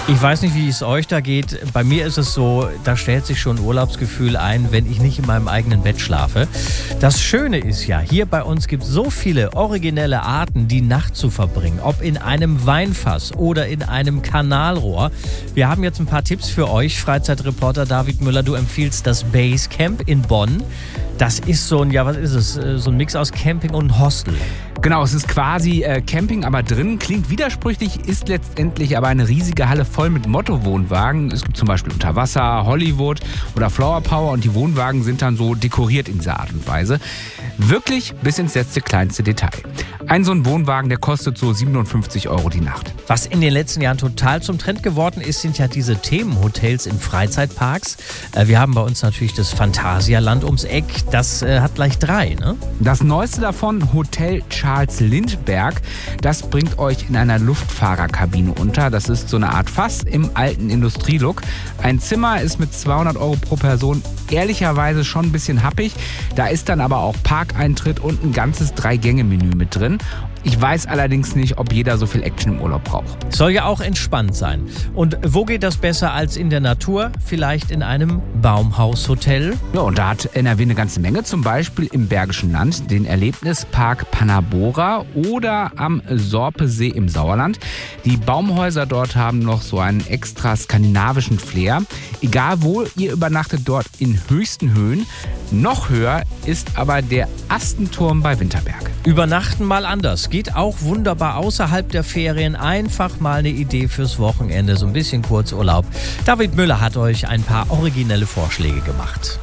Ich weiß nicht, wie es euch da geht. Bei mir ist es so, da stellt sich schon Urlaubsgefühl ein, wenn ich nicht in meinem eigenen Bett schlafe. Das Schöne ist ja, hier bei uns gibt es so viele originelle Arten, die Nacht zu verbringen. Ob in einem Weinfass oder in einem Kanalrohr. Wir haben jetzt ein paar Tipps für euch. Freizeitreporter David Müller, du empfiehlst das Basecamp in Bonn. Das ist so ein, ja, was ist es? So ein Mix aus Camping und Hostel. Genau, es ist quasi Camping, aber drin. Klingt widersprüchlich, ist letztendlich aber eine riesige Halle voll mit Motto-Wohnwagen. Es gibt zum Beispiel Unterwasser, Hollywood oder Flower Power und die Wohnwagen sind dann so dekoriert in dieser Art und Weise. Wirklich bis ins letzte kleinste Detail. So ein Wohnwagen, der kostet so 57 € die Nacht. Was in den letzten Jahren total zum Trend geworden ist, sind ja diese Themenhotels in Freizeitparks. Wir haben bei uns natürlich das Phantasialand ums Eck. Das hat gleich 3, ne? Das neueste davon, Hotel Charles Lindbergh, das bringt euch in einer Luftfahrerkabine unter. Das ist so eine Art Fass im alten Industrielook. Ein Zimmer ist mit 200 € pro Person ehrlicherweise schon ein bisschen happig. Da ist dann aber auch Parkeintritt und ein ganzes 3-Gänge-Menü mit drin. Ich weiß allerdings nicht, ob jeder so viel Action im Urlaub braucht. Soll ja auch entspannt sein. Und wo geht das besser als in der Natur? Vielleicht in einem Baumhaushotel? Ja, und da hat NRW eine ganze Menge, zum Beispiel im Bergischen Land, den Erlebnispark Panabora oder am Sorpesee im Sauerland. Die Baumhäuser dort haben noch so einen extra skandinavischen Flair. Egal wo, ihr übernachtet dort in höchsten Höhen. Noch höher ist aber der Astenturm bei Winterberg. Übernachten mal anders. Geht auch wunderbar außerhalb der Ferien. Einfach mal eine Idee fürs Wochenende. So ein bisschen Kurzurlaub. David Müller hat euch ein paar originelle Vorschläge gemacht.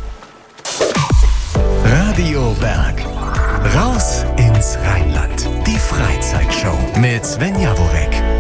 Radio Berg. Raus ins Rheinland. Die Freizeitshow mit Sven Jaworek.